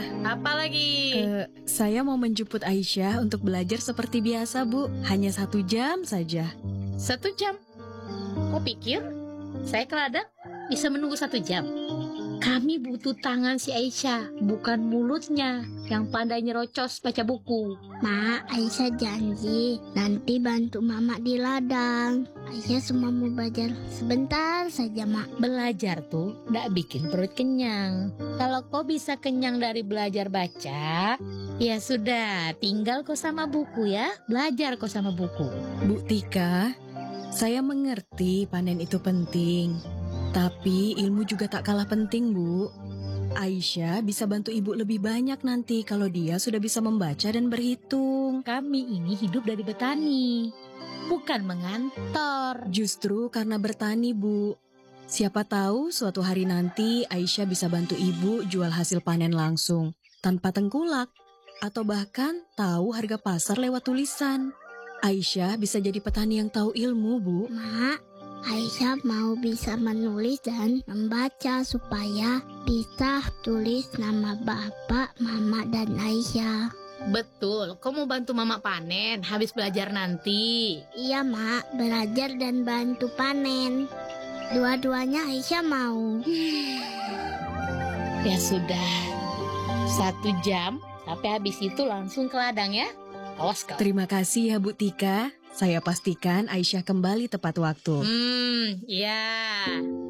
Apa lagi? Saya mau menjemput Aisyah untuk belajar seperti biasa, Bu. Hanya 1 jam saja. 1 jam? Kau pikir saya ke ladang bisa menunggu 1 jam? Kami butuh tangan si Aisyah, bukan mulutnya yang pandai nyerocos baca buku. Mak, Aisyah janji nanti bantu Mama di ladang. Aisyah cuma mau belajar sebentar saja, Mak. Belajar tuh gak bikin perut kenyang. Kalau kau bisa kenyang dari belajar baca, ya sudah, tinggal kau sama buku ya. Belajar kau sama buku. Bu Tika, saya mengerti panen itu penting. Tapi ilmu juga tak kalah penting, Bu. Aisyah bisa bantu ibu lebih banyak nanti kalau dia sudah bisa membaca dan berhitung. Kami ini hidup dari bertani, bukan mengantor. Justru karena bertani, Bu. Siapa tahu suatu hari nanti Aisyah bisa bantu ibu jual hasil panen langsung, tanpa tengkulak. Atau bahkan tahu harga pasar lewat tulisan. Aisyah bisa jadi petani yang tahu ilmu, Bu. Mak, Aisyah mau bisa menulis dan membaca supaya bisa tulis nama Bapak, Mama, dan Aisyah. Betul, kau mau bantu Mama panen habis belajar nanti. Iya, Mak, belajar dan bantu panen. Dua-duanya Aisyah mau. Ya sudah, 1 jam, tapi habis itu langsung ke ladang ya. Awas kau. Terima kasih ya Bu Tika. Saya pastikan Aisyah kembali tepat waktu. Ya.